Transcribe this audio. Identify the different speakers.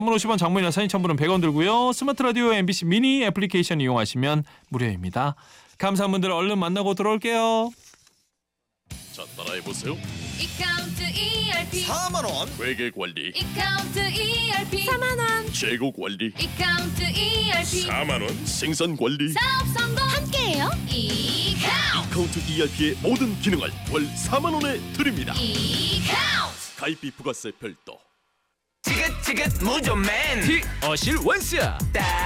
Speaker 1: 단문 50원, 장문이나 사진 첨부는 100원 들고요. 스마트 라디오 MBC 미니 애플리케이션 이용하시면 무료입니다. 감사한 분들 얼른 만나고 돌아올게요.
Speaker 2: 자, 따라해보세요.
Speaker 3: 이카운트 ERP
Speaker 4: 4만 원.
Speaker 2: 회계관리,
Speaker 3: 이카운트 ERP 4만원
Speaker 2: 재고관리,
Speaker 3: 이카운트 ERP
Speaker 2: 4만 원. 생산관리,
Speaker 3: 사업 성공 함께해요. 이카운트
Speaker 2: 카운트 ERP의 모든 기능을 월 4만 원에 드립니다.
Speaker 3: 이카운트
Speaker 2: 가입비 부가세 별도.
Speaker 4: 지긋지긋 무좀맨.
Speaker 5: 어실 원스